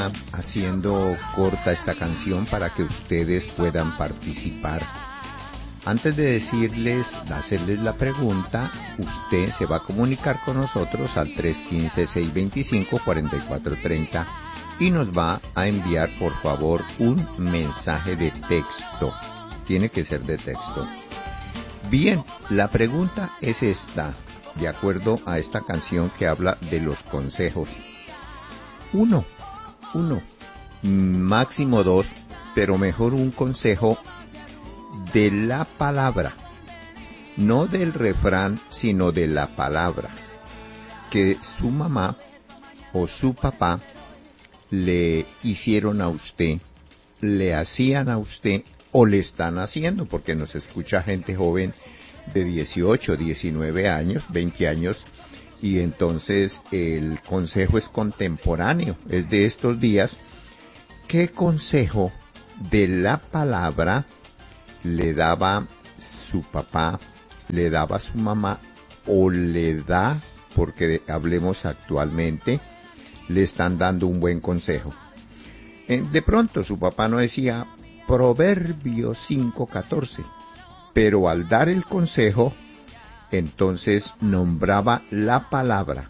haciendo corta esta canción para que ustedes puedan participar. Antes de hacerles la pregunta, usted se va a comunicar con nosotros al 315-625-4430 y nos va a enviar, por favor, un mensaje de texto. Tiene que ser de texto. Bien, la pregunta es esta, de acuerdo a esta canción que habla de los consejos. Uno, máximo 2, pero mejor un consejo de la palabra, no del refrán, sino de la palabra, que su mamá o su papá le hicieron a usted, le hacían a usted o le están haciendo, porque nos escucha gente joven de 18, 19 años, 20 años, y entonces el consejo es contemporáneo, es de estos días. ¿Qué consejo de la palabra le daba su papá, le daba su mamá o le da, porque hablemos actualmente, le están dando un buen consejo? De pronto su papá no decía Proverbios 5:14, pero al dar el consejo, entonces nombraba la palabra,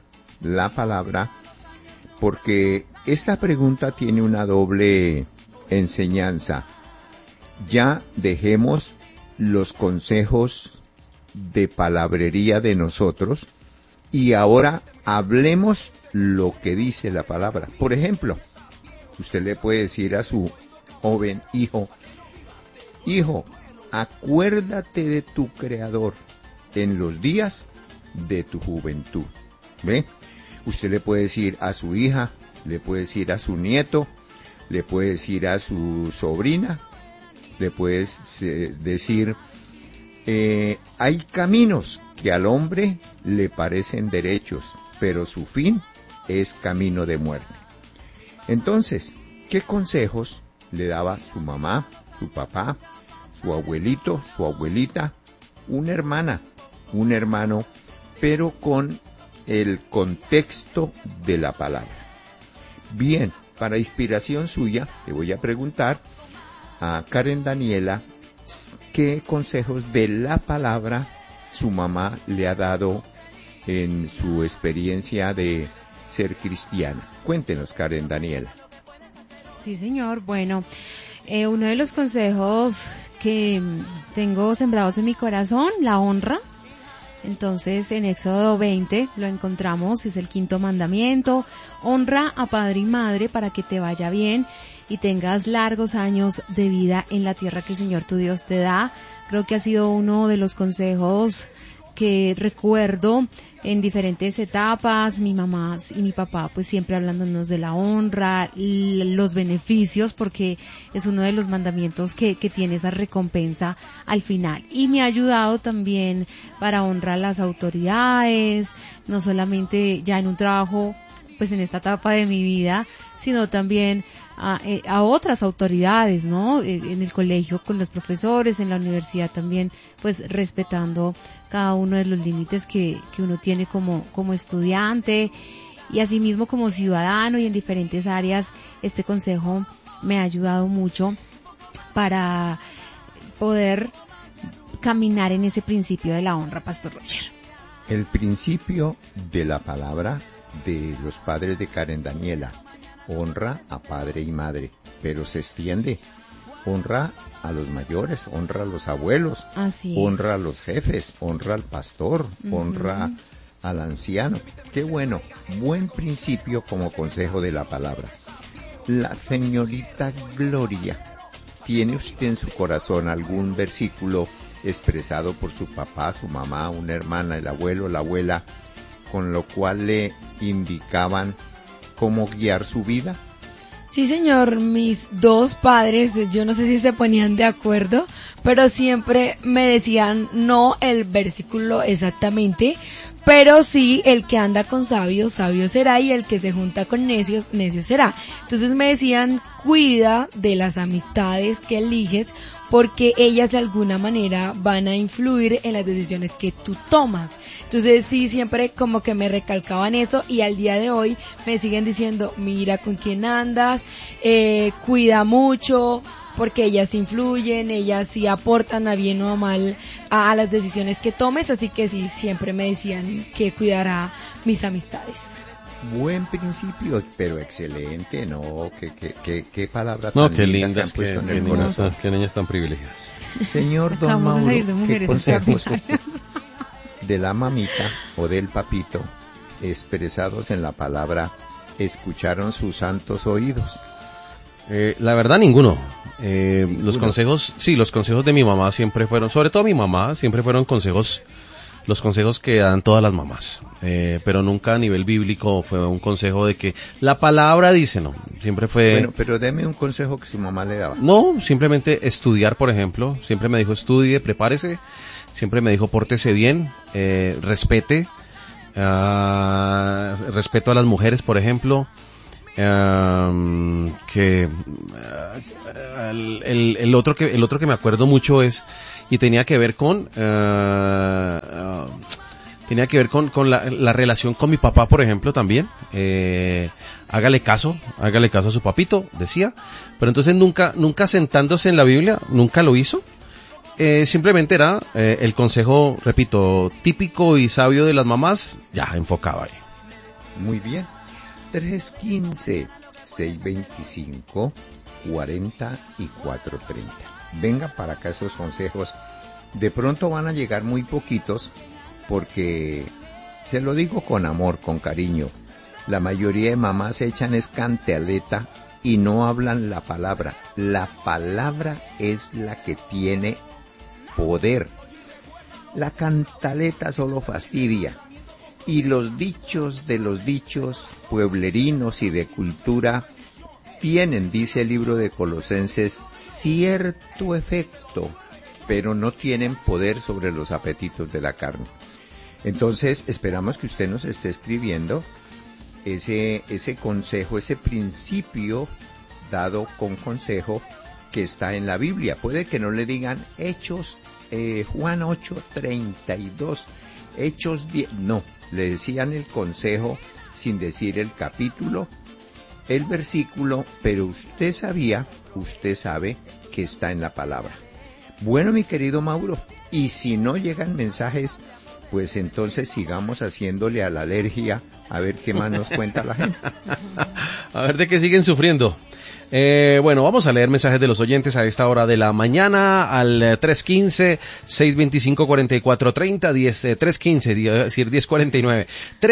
porque esta pregunta tiene una doble enseñanza. Ya dejemos los consejos de palabrería de nosotros y ahora hablemos lo que dice la palabra. Por ejemplo, usted le puede decir a su joven hijo, acuérdate de tu Creador en los días de tu juventud. ¿Ve? Usted le puede decir a su hija, le puede decir a su nieto, le puede decir a su sobrina, le puede decir, hay caminos que al hombre le parecen derechos, pero su fin es camino de muerte. Entonces, ¿qué consejos le daba su mamá, su papá, su abuelito, su abuelita, una hermana, un hermano, pero con el contexto de la palabra? Bien, para inspiración suya, le voy a preguntar a Karen Daniela qué consejos de la palabra su mamá le ha dado en su experiencia de ser cristiana. Cuéntenos, Karen Daniela. Sí, señor. Bueno, uno de los consejos que tengo sembrados en mi corazón, la honra. Entonces, en Éxodo 20 lo encontramos, es el 5º mandamiento: honra a padre y madre para que te vaya bien y tengas largos años de vida en la tierra que el Señor tu Dios te da. Creo que ha sido uno de los consejos que recuerdo en diferentes etapas, mi mamá y mi papá pues siempre hablándonos de la honra, los beneficios, porque es uno de los mandamientos que tiene esa recompensa al final. Y me ha ayudado también para honrar las autoridades, no solamente ya en un trabajo, pues en esta etapa de mi vida, sino también a otras autoridades, ¿no? En el colegio con los profesores, en la universidad también, pues respetando cada uno de los límites que uno tiene como estudiante, y asimismo como ciudadano, y en diferentes áreas. Este consejo me ha ayudado mucho para poder caminar en ese principio de la honra, Pastor Roger. El principio de la palabra de los padres de Karen Daniela: honra a padre y madre, pero se extiende, honra a los mayores, honra a los abuelos, honra a los jefes, honra al pastor, honra al anciano. Qué bueno, buen principio como consejo de la palabra. La señorita Gloria, ¿tiene usted en su corazón algún versículo expresado por su papá, su mamá, una hermana, el abuelo, la abuela, con lo cual le indicaban cómo guiar su vida? Sí, señor, mis dos padres, yo no sé si se ponían de acuerdo, pero siempre me decían, no el versículo exactamente, Pero sí, el que anda con sabios, sabio será, y el que se junta con necios, necio será. Entonces me decían, cuida de las amistades que eliges, porque ellas de alguna manera van a influir en las decisiones que tú tomas. Entonces sí, siempre como que me recalcaban eso, y al día de hoy me siguen diciendo, mira con quién andas, cuida mucho, porque ellas influyen, ellas sí aportan a bien o a mal a las decisiones que tomes, así que sí, siempre me decían que cuidara mis amistades. Buen principio, pero excelente, ¿no? Qué palabra No, tan qué linda lindas, que han puesto en el niñas, corazón. qué niñas tan privilegiadas. Señor Don Vamos a Mauro, salir de ¿qué mujeres consejos extraordinarias. de la mamita o del papito expresados en la palabra escucharon sus santos oídos? La verdad, ninguno. Los consejos, sí, los consejos de mi mamá siempre fueron, sobre todo mi mamá, siempre fueron consejos, los consejos que dan todas las mamás. Pero nunca a nivel bíblico fue un consejo de que la palabra dice, no. Siempre fue... Bueno, pero deme un consejo que su mamá le daba. No, simplemente estudiar, por ejemplo. Siempre me dijo, estudie, prepárese. Siempre me dijo, pórtese bien, respete. Respeto a las mujeres, por ejemplo. El otro que me acuerdo mucho es, y tenía que ver con la relación con mi papá, por ejemplo, también. Hágale caso a su papito, decía. Pero entonces nunca sentándose en la Biblia, nunca lo hizo. Simplemente era el consejo, repito, típico y sabio de las mamás, ya enfocaba ahí. Muy bien. 315-625-4430. Venga para acá esos consejos. De pronto van a llegar muy poquitos, porque se lo digo con amor, con cariño. La mayoría de mamás echan cantaleta y no hablan la palabra. La palabra es la que tiene poder. La cantaleta solo fastidia. Y los dichos de los dichos pueblerinos y de cultura tienen, dice el libro de Colosenses, cierto efecto, pero no tienen poder sobre los apetitos de la carne. Entonces, esperamos que usted nos esté escribiendo ese consejo, ese principio dado con consejo que está en la Biblia. Puede que no le digan Hechos, Juan 8:32, Hechos 10, no. Le decían el consejo sin decir el capítulo, el versículo, pero usted sabe que está en la palabra. Bueno, mi querido Mauro, y si no llegan mensajes, pues entonces sigamos haciéndole a la alergia, a ver qué más nos cuenta la gente. A ver de qué siguen sufriendo. Bueno, vamos a leer mensajes de los oyentes a esta hora de la mañana al 315-625-4430, 1049.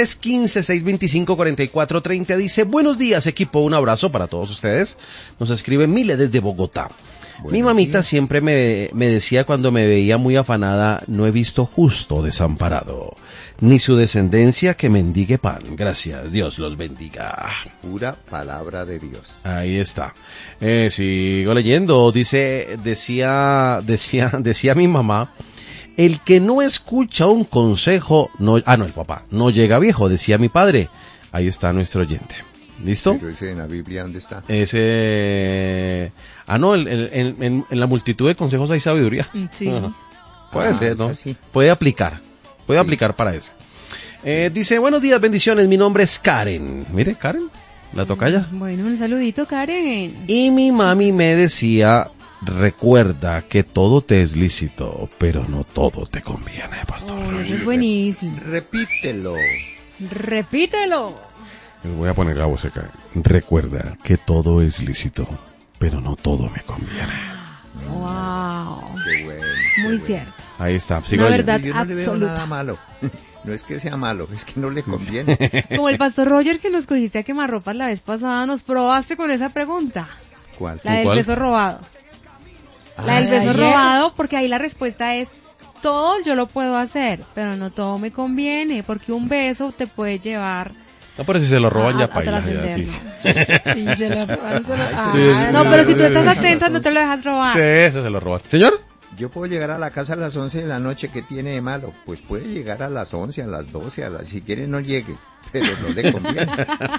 315-625-4430 dice, buenos días equipo, un abrazo para todos ustedes. Nos escribe Mile desde Bogotá. Mi mamita siempre me decía cuando me veía muy afanada, no he visto justo desamparado, ni su descendencia que mendigue pan. Gracias, Dios los bendiga. Pura palabra de Dios. Ahí está. Sigo leyendo. Decía mi mamá, el que no escucha un consejo, el papá, no llega viejo, decía mi padre. Ahí está nuestro oyente. ¿Listo? Pero ese en la Biblia, ¿dónde está? En la multitud de consejos hay sabiduría. Sí. Ajá. Puede ser, ¿no? Sí. Puede aplicar para eso. Dice, buenos días, bendiciones, mi nombre es Karen. Mire, Karen, la tocaya. Bueno, un saludito, Karen. Y mi mami me decía, recuerda que todo te es lícito, pero no todo te conviene, pastor. Oh, eso es buenísimo. Repítelo. Repítelo. Les voy a poner la voz acá. Recuerda que todo es lícito, pero no todo me conviene. Wow. Qué bueno. Muy cierto. Ahí está. Sigo Una leyendo. verdad Yo no le veo absoluta. nada malo. No es que sea malo, es que no le conviene. Como el pastor Roger que nos cogiste a quemarropas la vez pasada, nos probaste con esa pregunta. ¿Cuál? La del ¿Cuál? beso robado. La del beso ayer. robado, porque ahí la respuesta es, todo yo lo puedo hacer, pero no todo me conviene, porque un beso te puede llevar No, pero si se lo roban a ya paila. trascenderlo. Y se lo robaron, Sí. No, pero si tú estás atenta no te lo dejas robar. Sí, eso se lo roban. Señor, yo puedo llegar a la casa a las 11 de la noche, ¿qué tiene de malo? Pues puede llegar a las 11, a las 12, si quiere no llegue, pero no le conviene.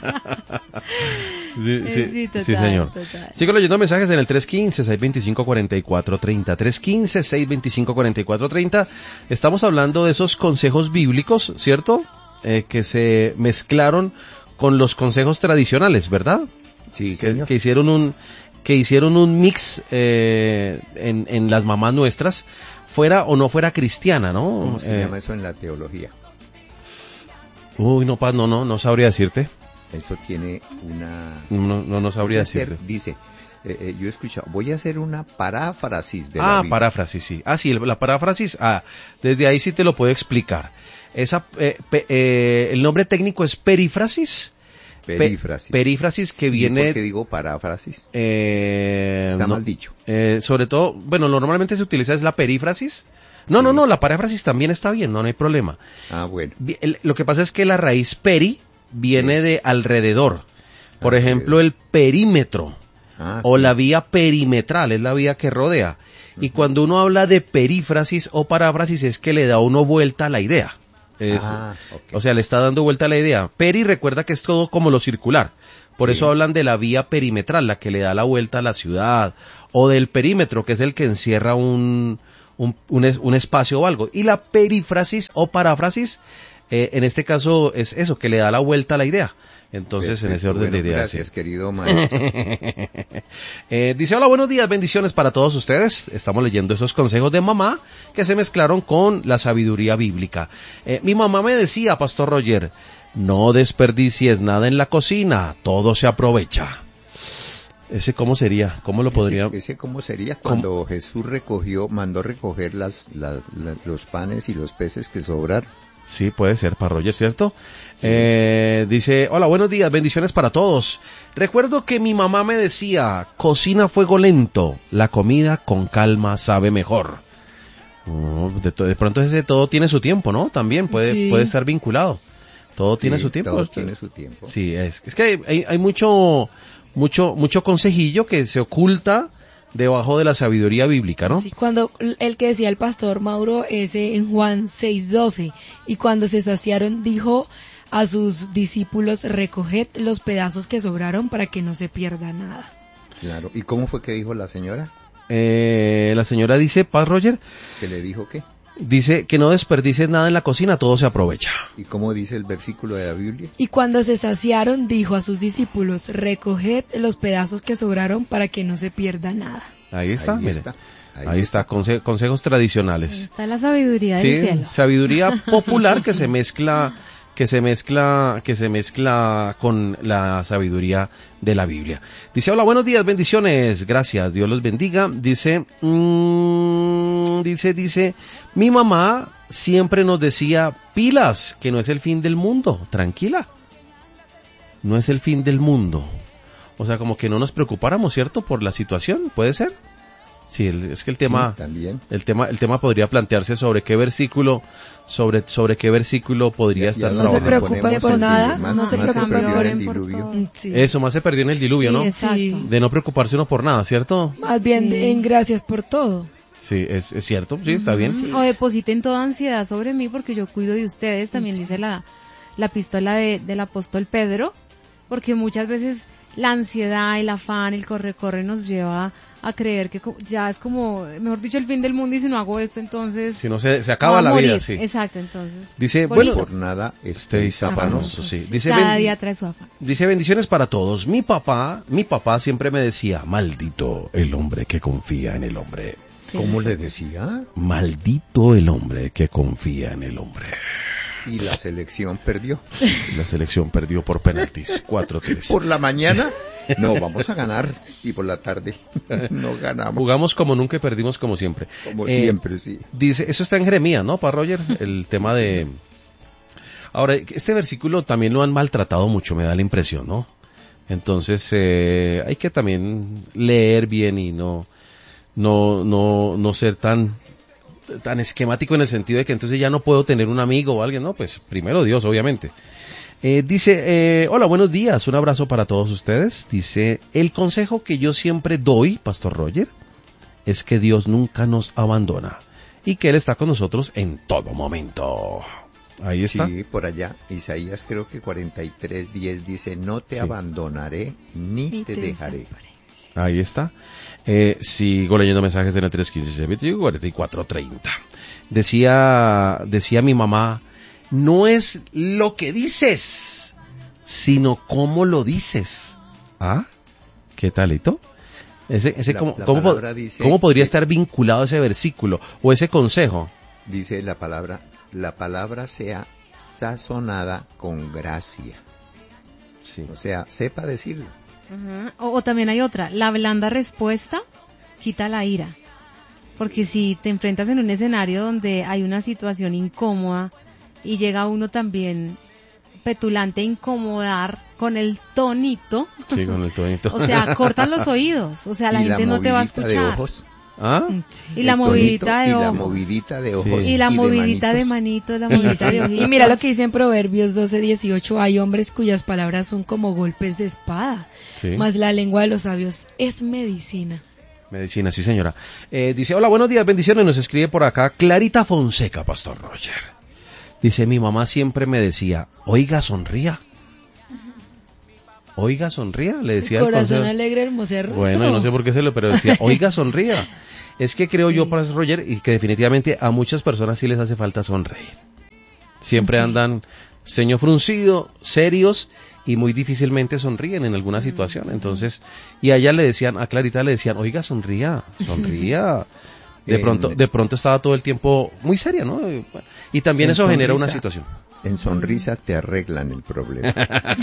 Sí, total, señor. total. Sigo leyendo mensajes en el 315-625-4430. 315-625-4430. Estamos hablando de esos consejos bíblicos, ¿cierto? Que se mezclaron con los consejos tradicionales, ¿verdad? Sí, señor. Que hicieron un mix en las mamás nuestras, fuera o no fuera cristiana, ¿no? ¿Cómo se llama eso en la teología? Uy, no sabría decirte. Eso tiene una... No sabría decirte. Dice, yo he escuchado, voy a hacer una paráfrasis de la Biblia. Paráfrasis, sí. Sí, la paráfrasis, desde ahí sí te lo puedo explicar. El nombre técnico es perífrasis. Perífrasis que viene... ¿Por qué digo paráfrasis? Está mal dicho. Sobre todo, bueno, normalmente se utiliza es la perífrasis. No, la paráfrasis también está bien, no hay problema. Bueno. Lo que pasa es que la raíz peri viene de alrededor. Por ejemplo, el perímetro o la vía perimetral es la vía que rodea. Y cuando uno habla de perífrasis o paráfrasis es que le da uno vuelta a la idea. O sea, le está dando vuelta a la idea. Peri, recuerda que es todo como lo circular. Por eso hablan de la vía perimetral, la que le da la vuelta a la ciudad. O del perímetro, que es el que encierra un espacio o algo. Y la perífrasis o paráfrasis, en este caso es eso, que le da la vuelta a la idea. Entonces, en ese orden de ideas. Gracias, querido maestro. Dice, hola, buenos días, bendiciones para todos ustedes. Estamos leyendo esos consejos de mamá que se mezclaron con la sabiduría bíblica. Mi mamá me decía, Pastor Roger, no desperdicies nada en la cocina, todo se aprovecha. ¿Ese cómo sería? ¿Cómo lo podría? Ese cómo sería cuando Jesús mandó recoger los panes y los peces que sobraron. Sí, puede ser, para Roger, ¿cierto? Dice, hola, buenos días, bendiciones para todos. Recuerdo que mi mamá me decía, cocina a fuego lento, la comida con calma sabe mejor. De pronto ese todo tiene su tiempo, ¿no? También puede estar vinculado. Todo tiene su tiempo. Todo tiene su tiempo. Sí, es que hay mucho consejillo que se oculta debajo de la sabiduría bíblica, ¿no? Sí, cuando el que decía el pastor Mauro es en Juan 6:12, y cuando se saciaron dijo a sus discípulos, recoged los pedazos que sobraron para que no se pierda nada. Claro, ¿y cómo fue que dijo la señora? La señora dice, Paz Roger, ¿que le dijo qué? Dice que no desperdicies nada en la cocina, todo se aprovecha. ¿Y cómo dice el versículo de la Biblia? Y cuando se saciaron, dijo a sus discípulos, recoged los pedazos que sobraron para que no se pierda nada. Ahí está. Ahí está, consejos tradicionales. Ahí está la sabiduría del cielo. Sabiduría popular que se mezcla con la sabiduría de la Biblia. Dice, hola, buenos días, bendiciones, gracias, Dios los bendiga. Dice, mi mamá siempre nos decía, pilas, que no es el fin del mundo, tranquila. No es el fin del mundo. O sea, como que no nos preocupáramos, ¿cierto? Por la situación, ¿puede ser? Sí, es que el tema podría plantearse sobre qué versículo, sobre qué versículo podría estar. No se preocupen por nada, no se preocupen por todo. Eso, más se perdió en el diluvio, ¿no? Sí. De no preocuparse uno por nada, ¿cierto? Más bien en gracias por todo. Sí, es cierto, sí, está bien. Sí. O depositen toda ansiedad sobre mí porque yo cuido de ustedes, también dice la epístola del apóstol Pedro, porque muchas veces la ansiedad, el afán, el corre nos lleva a creer que ya es como, mejor dicho, el fin del mundo, y si no hago esto, entonces... Si no se acaba la vida, sí. Exacto, entonces... Dice, por nada estéis afanosos, sí. Dice, cada día trae su afán. Dice, bendiciones para todos. Mi papá siempre me decía, maldito el hombre que confía en el hombre. Sí. ¿Cómo le decía? Maldito el hombre que confía en el hombre. Y la selección perdió. La selección perdió por penaltis, 4-3. Por la mañana, no, vamos a ganar. Y por la tarde, no ganamos. Jugamos como nunca y perdimos como siempre. Como siempre, sí. Dice, eso está en Jeremías, ¿no, para Roger? El tema de... Ahora, este versículo también lo han maltratado mucho, me da la impresión, ¿no? Entonces, hay que también leer bien y no ser tan esquemático en el sentido de que entonces ya no puedo tener un amigo o alguien, no, pues primero Dios, obviamente. Dice, hola, buenos días, un abrazo para todos ustedes. Dice, el consejo que yo siempre doy, Pastor Roger, es que Dios nunca nos abandona y que Él está con nosotros en todo momento. Ahí está. Sí, por allá, Isaías creo que 43:10 dice, no te Sí. abandonaré ni te dejaré. Ahí está. Sigo leyendo mensajes en el 315-4430. Decía mi mamá, no es lo que dices, sino cómo lo dices. ¿Ah? ¿Qué talito? ¿Cómo podría estar vinculado ese versículo o ese consejo? Dice la palabra sea sazonada con gracia. Sí. O sea, sepa decirlo. Ajá. O también hay otra, la blanda respuesta quita la ira. Porque si te enfrentas en un escenario donde hay una situación incómoda y llega uno también petulante a incomodar con el tonito, Sí, con el tonito. o sea, cortas los oídos, o sea, la gente no te va a movidita escuchar. De ojos, ¿Ah? Y la el movidita tonito de y la ojos. movidita de ojos. Y la movidita de manitos. manitos, la movidita de ojitos. Y mira lo que dice en Proverbios 12:18, hay hombres cuyas palabras son como golpes de espada, Sí. mas la lengua de los sabios es medicina. Medicina, sí señora. Dice, hola, buenos días, bendiciones. Nos escribe por acá Clarita Fonseca, Pastor Roger. Dice, mi mamá siempre me decía, oiga, sonría. Oiga, sonría, le decía el Corazón consejo. alegre, hermoso rostro. Bueno, y no sé por qué se lo, pero decía, oiga, sonría. Es que creo yo, Pastor Roger, y que definitivamente a muchas personas sí les hace falta sonreír. Siempre Sí. andan ceño fruncido, serios, y muy difícilmente sonríen en alguna situación. Entonces, y a ella le decían, a Clarita le decían, oiga, sonría, sonría. De pronto estaba todo el tiempo muy seria, ¿no? Y también En eso genera una sonrisa. situación. En sonrisa te arreglan el problema.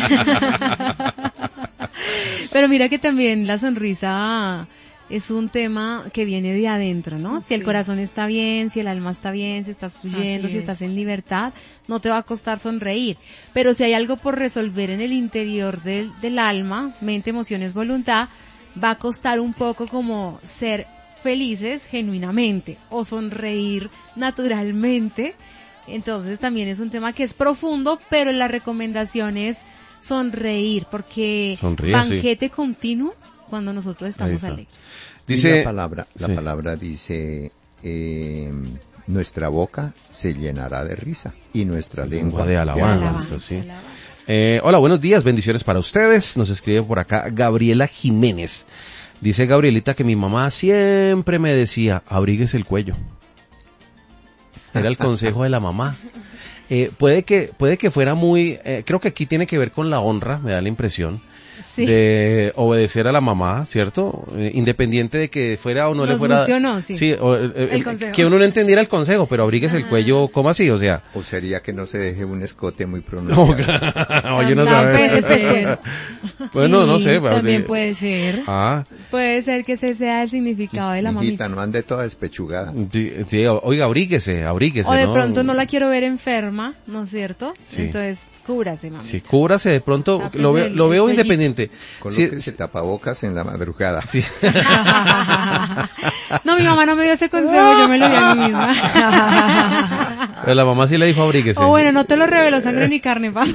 Pero mira que también la sonrisa es un tema que viene de adentro, ¿no? Si el Sí. corazón está bien, si el alma está bien, si estás fluyendo, Así si es. estás en libertad, no te va a costar sonreír. Pero si hay algo por resolver en el interior del alma, mente, emociones, voluntad, va a costar un poco como ser felices genuinamente o sonreír naturalmente. Entonces también es un tema que es profundo, pero la recomendación es sonreír, porque Sonríe, banquete continuo cuando nosotros estamos está. alegres. Dice Dice, la sí. palabra dice, nuestra boca se llenará de risa y nuestra lengua de alabanza, Alabanza, sí. alabanza. Hola, buenos días, bendiciones para ustedes. Nos escribe por acá Gabriela Jiménez. Dice Gabrielita que mi mamá siempre me decía, abríguese el cuello. Era el consejo de la mamá. Puede que fuera muy, creo que aquí tiene que ver con la honra, me da la impresión, Sí. de obedecer a la mamá, ¿cierto? Independiente de que fuera o no le Nos fuera. guste o no, sí. El consejo. que uno no entendiera el consejo, pero abríguese el cuello, ¿cómo así? O sea, o sería que no se deje un escote muy no, pronunciado. oye, no No, sabe. pues, eso. Bueno, no Sí, sé. también puede ser. Ah, Puede ser que ese sea el significado de la Hijita, mamita. no ande toda despechugada. sí, oiga, abríguese, O de pronto no la quiero ver enferma, ¿no es cierto? Sí. Entonces, cúbrase, mamita. Sí, cúbrase de pronto, Tápese lo el veo cuellito. independiente. Colóquese tapabocas en la madrugada. Sí. No, mi mamá no me dio ese consejo, yo me lo di a mí misma. Pero la mamá sí le dijo abríguese. O bueno, no te lo reveló sangre ni carne, pa.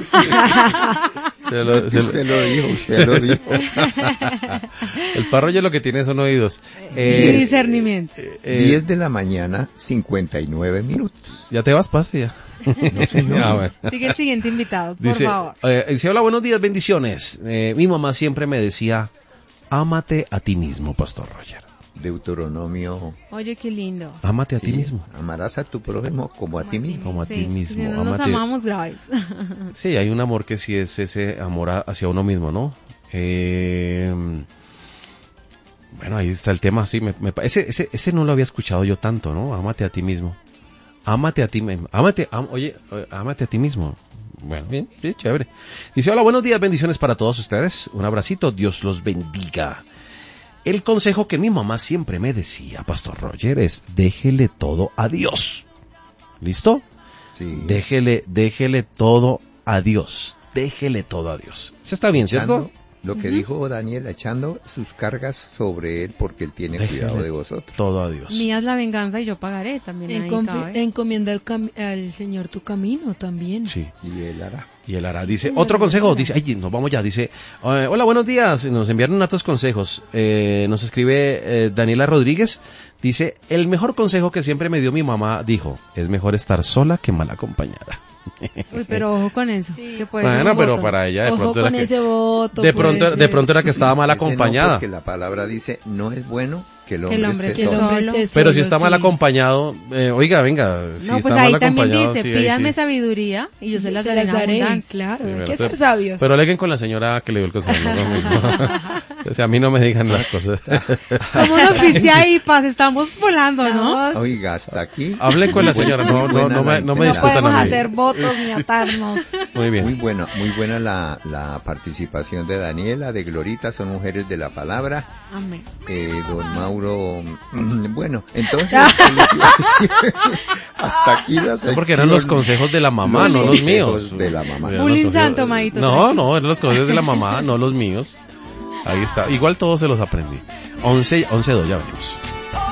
Usted lo dijo. El parroyo lo que tiene son oídos. Y discernimiento. 10 de la mañana, 59 minutos. Ya te vas, Paz, ya. No, señor. Ah, bueno. Sigue el siguiente invitado, por Dice, favor. dice, hola, buenos días, bendiciones. Mi mamá siempre me decía, ámate a ti mismo, Pastor Roger. Deuteronomio. Oye, qué lindo. Ámate a ti Sí, mismo. amarás a tu prójimo como a ti mismo. Como a Sí, ti mismo. si no nos ámate. amamos graves. Sí, hay un amor que sí es ese amor hacia uno mismo, ¿no? Bueno, ahí está el tema, sí, ese no lo había escuchado yo tanto, ¿no? Ámate a ti mismo. Ámate a ti mismo. Ámate a ti mismo. Bueno, bien, chévere. Dice, hola, buenos días, bendiciones para todos ustedes. Un abracito, Dios los bendiga. El consejo que mi mamá siempre me decía, Pastor Roger, es déjele todo a Dios. ¿Listo? Sí. Déjele todo a Dios. Déjele todo a Dios. Eso está bien, ¿cierto? Echando, lo que dijo Daniel, echando sus cargas sobre él porque él tiene Déjele cuidado de vosotros. todo a Dios. Mía es la venganza y yo pagaré también. Ahí cabe. Encomienda al Señor tu camino también. Sí. Y él hará. Y él hará, dice, otro consejo, dice, ay, nos vamos ya, dice, hola, buenos días, nos enviaron otros consejos, nos escribe Daniela Rodríguez, dice, el mejor consejo que siempre me dio mi mamá, dijo, es mejor estar sola que mal acompañada. Uy, pero ojo con eso. Sí. Que puede ser Bueno, un pero voto. para ella de Ojo pronto con era que, ese voto. de pronto era que estaba mal Ese no, acompañada. porque la palabra dice, no es bueno que el Que el hombre, hombre esté esté solo. solo. Pero si está mal sí. acompañado, oiga, venga, si No, está pues ahí mal también acompañado, dice, sí, ahí pídanme sí. sabiduría y yo se las Se daré en las daré, abundancia. claro, Sí, hay pero que ser usted- sabios. Pero aleguen con la señora que le dio el consejo, no lo mismo. O sea, a mí no me digan las cosas. ¿Cómo nos viste ahí, Paz? Estamos volando, ¿no? Estamos- Oiga, hasta aquí. Hablen con la Muy señora, buena no me no discutan podemos a mí. hacer votos ni atarnos. Muy bien. Muy buena la participación de Daniela, de Glorita, son mujeres de la palabra. Amén. Don Mauro, bueno, entonces, hasta aquí la sección. Porque eran los consejos de la mamá, no los míos. consejos de la mamá. Eran los Bullying consejos- santo, Maito, No, tranquilo. no, eran los consejos de la mamá, no los míos. Ahí está. Igual todos se los aprendí. 11-2, ya venimos.